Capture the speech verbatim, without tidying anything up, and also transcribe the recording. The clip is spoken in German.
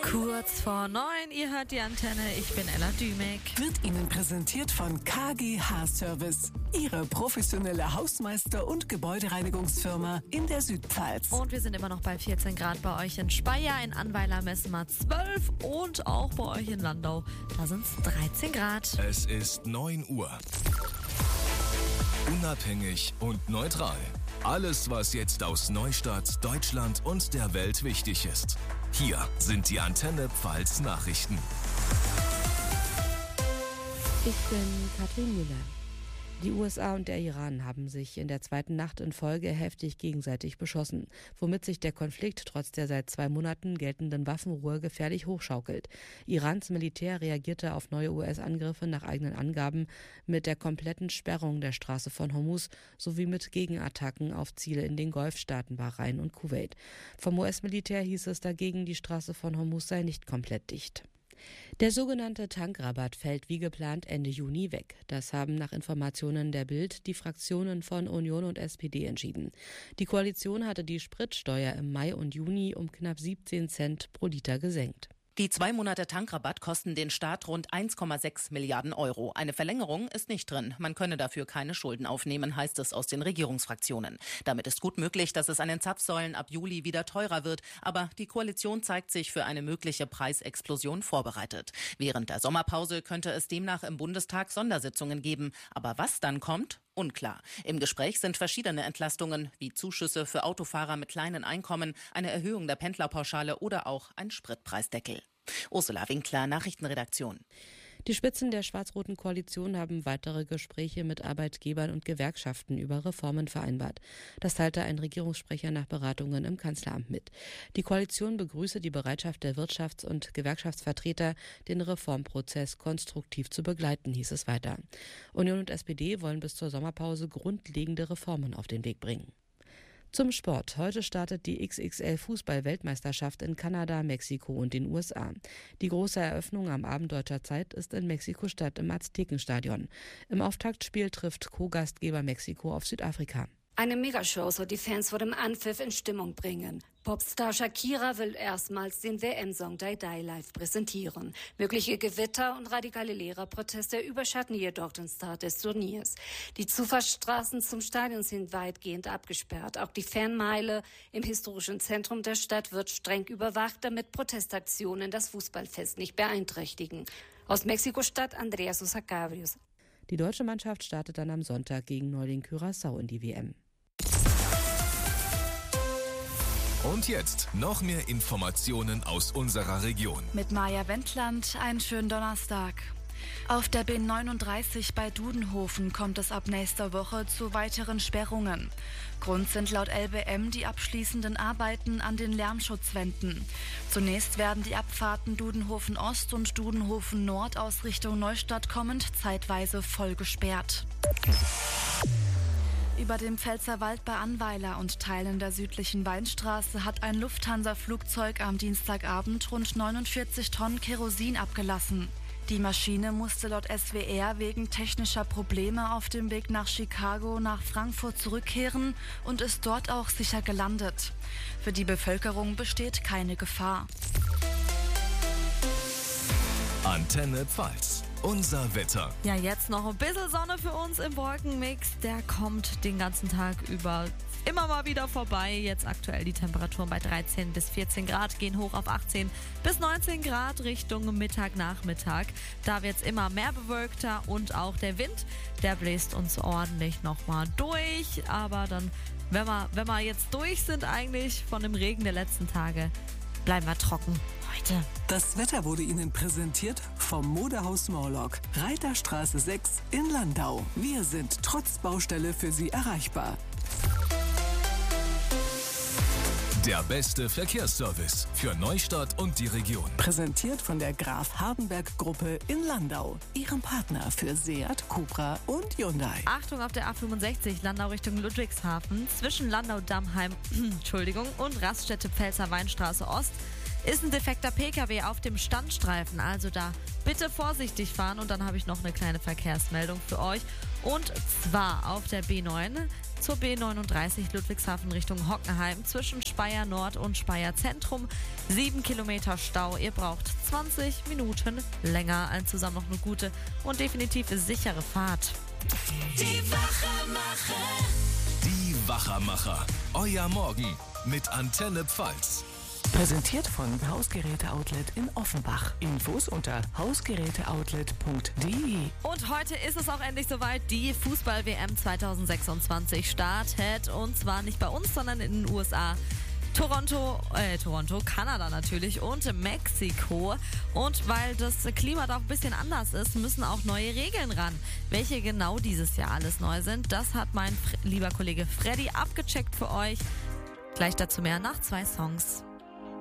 Kurz vor neun, ihr hört die Antenne, ich bin Ella Dümek. Wird Ihnen präsentiert von K G H Service, Ihre professionelle Hausmeister- und Gebäudereinigungsfirma in der Südpfalz. Und wir sind immer noch bei vierzehn Grad bei euch in Speyer, in Annweiler messen wir zwölf und auch bei euch in Landau, da sind es dreizehn Grad. Es ist neun Uhr. Unabhängig und neutral. Alles, was jetzt aus Neustadt, Deutschland und der Welt wichtig ist. Hier sind die Antenne Pfalz Nachrichten. Ich bin Katrin Müller. Die U S A und der Iran haben sich in der zweiten Nacht in Folge heftig gegenseitig beschossen, womit sich der Konflikt trotz der seit zwei Monaten geltenden Waffenruhe gefährlich hochschaukelt. Irans Militär reagierte auf neue U S-Angriffe nach eigenen Angaben mit der kompletten Sperrung der Straße von Hormuz sowie mit Gegenattacken auf Ziele in den Golfstaaten Bahrain und Kuwait. Vom U S-Militär hieß es dagegen, die Straße von Hormuz sei nicht komplett dicht. Der sogenannte Tankrabatt fällt wie geplant Ende Juni weg. Das haben nach Informationen der Bild die Fraktionen von Union und S P D entschieden. Die Koalition hatte die Spritsteuer im Mai und Juni um knapp siebzehn Cent pro Liter gesenkt. Die zwei Monate Tankrabatt kosten den Staat rund eins Komma sechs Milliarden Euro. Eine Verlängerung ist nicht drin. Man könne dafür keine Schulden aufnehmen, heißt es aus den Regierungsfraktionen. Damit ist gut möglich, dass es an den Zapfsäulen ab Juli wieder teurer wird. Aber die Koalition zeigt sich für eine mögliche Preisexplosion vorbereitet. Während der Sommerpause könnte es demnach im Bundestag Sondersitzungen geben. Aber was dann kommt? Unklar. Im Gespräch sind verschiedene Entlastungen, wie Zuschüsse für Autofahrer mit kleinen Einkommen, eine Erhöhung der Pendlerpauschale oder auch ein Spritpreisdeckel. Ursula Winkler, Nachrichtenredaktion. Die Spitzen der schwarz-roten Koalition haben weitere Gespräche mit Arbeitgebern und Gewerkschaften über Reformen vereinbart. Das teilte ein Regierungssprecher nach Beratungen im Kanzleramt mit. Die Koalition begrüße die Bereitschaft der Wirtschafts- und Gewerkschaftsvertreter, den Reformprozess konstruktiv zu begleiten, hieß es weiter. Union und S P D wollen bis zur Sommerpause grundlegende Reformen auf den Weg bringen. Zum Sport. Heute startet die X X L-Fußball-Weltmeisterschaft in Kanada, Mexiko und den U S A. Die große Eröffnung am Abend deutscher Zeit ist in Mexiko-Stadt im Aztekenstadion. Im Auftaktspiel trifft Co-Gastgeber Mexiko auf Südafrika. Eine Megashow soll die Fans vor dem Anpfiff in Stimmung bringen. Popstar Shakira will erstmals den W M-Song Die Die live präsentieren. Mögliche Gewitter und radikale Lehrerproteste überschatten jedoch den Start des Turniers. Die Zufahrtsstraßen zum Stadion sind weitgehend abgesperrt. Auch die Fanmeile im historischen Zentrum der Stadt wird streng überwacht, damit Protestaktionen das Fußballfest nicht beeinträchtigen. Aus Mexiko-Stadt Andrea Sosa Cabrios. Die deutsche Mannschaft startet dann am Sonntag gegen Neuling Curaçao in die W M. Und jetzt noch mehr Informationen aus unserer Region. Mit Maja Wendland, einen schönen Donnerstag. Auf der B neununddreißig bei Dudenhofen kommt es ab nächster Woche zu weiteren Sperrungen. Grund sind laut L B M die abschließenden Arbeiten an den Lärmschutzwänden. Zunächst werden die Abfahrten Dudenhofen Ost und Dudenhofen Nord aus Richtung Neustadt kommend zeitweise voll gesperrt. Über dem Pfälzerwald bei Annweiler und Teilen der südlichen Weinstraße hat ein Lufthansa-Flugzeug am Dienstagabend rund neunundvierzig Tonnen Kerosin abgelassen. Die Maschine musste laut S W R wegen technischer Probleme auf dem Weg nach Chicago nach Frankfurt zurückkehren und ist dort auch sicher gelandet. Für die Bevölkerung besteht keine Gefahr. Antenne Pfalz. Unser Wetter. Ja, jetzt noch ein bisschen Sonne für uns im Wolkenmix. Der kommt den ganzen Tag über immer mal wieder vorbei. Jetzt aktuell die Temperaturen bei dreizehn bis vierzehn Grad, gehen hoch auf achtzehn bis neunzehn Grad Richtung Mittag, Nachmittag. Da wird es immer mehr bewölkter und auch der Wind, der bläst uns ordentlich nochmal durch. Aber dann, wenn wir, wenn wir jetzt durch sind eigentlich von dem Regen der letzten Tage, bleiben wir trocken heute. Das Wetter wurde Ihnen präsentiert vom Modehaus Morlock, Reiterstraße sechs in Landau. Wir sind trotz Baustelle für Sie erreichbar. Der beste Verkehrsservice für Neustadt und die Region. Präsentiert von der Graf Hardenberg Gruppe in Landau, Ihrem Partner für Seat, Cupra und Hyundai. Achtung auf der A fünfundsechzig, Landau Richtung Ludwigshafen, zwischen Landau-Dammheim Entschuldigung, und Raststätte Pfälzer Weinstraße Ost ist ein defekter P K W auf dem Standstreifen. Also da bitte vorsichtig fahren. Und dann habe ich noch eine kleine Verkehrsmeldung für euch. Und zwar auf der B neun, zur B neununddreißig Ludwigshafen Richtung Hockenheim zwischen Speyer Nord und Speyer Zentrum. Sieben Kilometer Stau. Ihr braucht zwanzig Minuten länger. Allen zusammen noch eine gute und definitiv sichere Fahrt. Die Wachermacher. Die Wachermacher. Euer Morgen mit Antenne Pfalz. Präsentiert von Hausgeräte-Outlet in Offenbach. Infos unter hausgeräteoutlet punkt de. Und heute ist es auch endlich soweit. Die Fußball-W M zweitausendsechsundzwanzig startet. Und zwar nicht bei uns, sondern in den U S A. Toronto, äh, Toronto, Kanada natürlich und Mexiko. Und weil das Klima da auch ein bisschen anders ist, müssen auch neue Regeln ran. Welche genau dieses Jahr alles neu sind, das hat mein lieber Kollege Freddy abgecheckt für euch. Gleich dazu mehr nach zwei Songs.